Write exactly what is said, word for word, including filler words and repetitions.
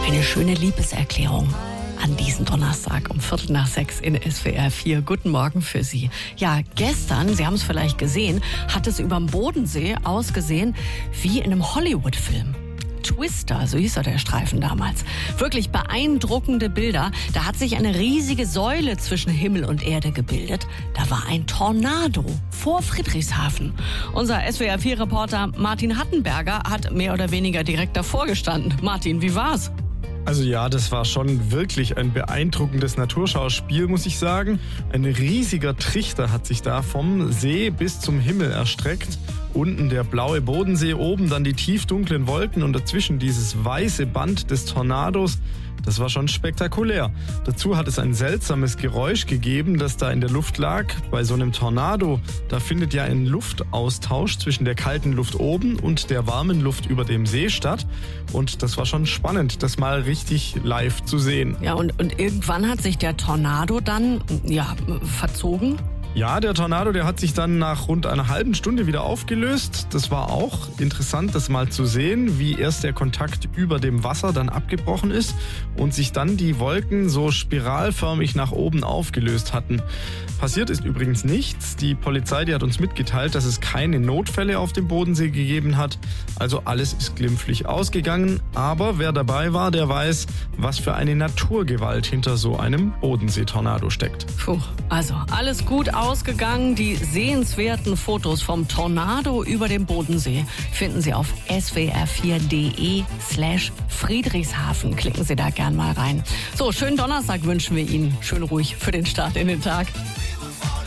Eine schöne Liebeserklärung an diesem Donnerstag um Viertel nach sechs in S W R vier. Guten Morgen für Sie. Ja, gestern, Sie haben es vielleicht gesehen, hat es überm Bodensee ausgesehen wie in einem Hollywood-Film. Twister, so hieß er, der Streifen damals. Wirklich beeindruckende Bilder. Da hat sich eine riesige Säule zwischen Himmel und Erde gebildet. Da war ein Tornado vor Friedrichshafen. Unser S W R vier Reporter Martin Hattenberger hat mehr oder weniger direkt davor gestanden. Martin, wie war's? Also ja, das war schon wirklich ein beeindruckendes Naturschauspiel, muss ich sagen. Ein riesiger Trichter hat sich da vom See bis zum Himmel erstreckt. Unten der blaue Bodensee, oben dann die tiefdunklen Wolken und dazwischen dieses weiße Band des Tornados. Das war schon spektakulär. Dazu hat es ein seltsames Geräusch gegeben, das da in der Luft lag. Bei so einem Tornado, da findet ja ein Luftaustausch zwischen der kalten Luft oben und der warmen Luft über dem See statt. Und das war schon spannend, das mal richtig live zu sehen. Ja, und, und irgendwann hat sich der Tornado dann, ja, verzogen. Ja, der Tornado, der hat sich dann nach rund einer halben Stunde wieder aufgelöst. Das war auch interessant, das mal zu sehen, wie erst der Kontakt über dem Wasser dann abgebrochen ist und sich dann die Wolken so spiralförmig nach oben aufgelöst hatten. Passiert ist übrigens nichts. Die Polizei, die hat uns mitgeteilt, dass es keine Notfälle auf dem Bodensee gegeben hat. Also alles ist glimpflich ausgegangen. Aber wer dabei war, der weiß, was für eine Naturgewalt hinter so einem Bodenseetornado steckt. Puh, also alles gut ausgegangen. Die sehenswerten Fotos vom Tornado über dem Bodensee finden Sie auf s w r vier punkt d e slash Friedrichshafen. Klicken Sie da gern mal rein. So, schönen Donnerstag wünschen wir Ihnen. Schön ruhig für den Start in den Tag.